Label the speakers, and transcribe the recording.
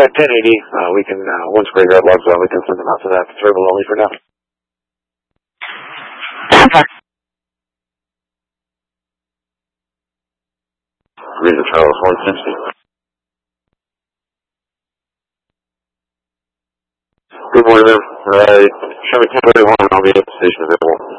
Speaker 1: contact 1080. We can, once Graveyard logs on, we can send them out to that server only for now. Reason Charles 160. Good morning, ma'am. Show me 1031 and I'll be at the station available.